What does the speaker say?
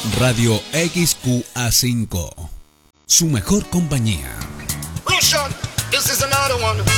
Radio XQA5, su mejor compañía. Russian, this is another one.